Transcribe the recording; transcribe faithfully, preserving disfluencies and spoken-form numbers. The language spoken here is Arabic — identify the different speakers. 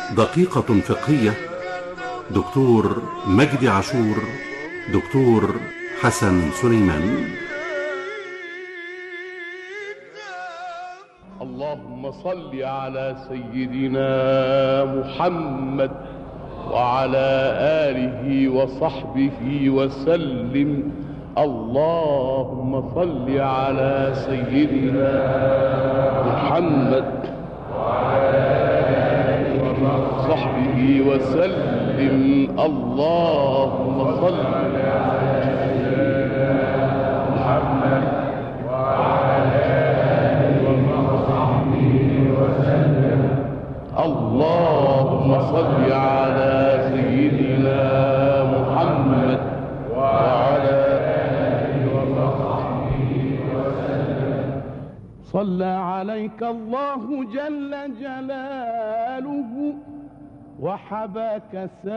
Speaker 1: دقيقة فقهية. دكتور مجدي عاشور، دكتور حسن سليمان.
Speaker 2: اللهم صل على سيدنا محمد وعلى آله وصحبه وسلم. اللهم صل على سيدنا محمد وعلى آله وصحبه وسلم. اللهم صل على سيدنا محمد وعلى آله وصحبه وسلم. اللهم صل على سيدنا محمد وعلى آله وصحبه وسلم. صلى عليك الله جل جلاله وحباك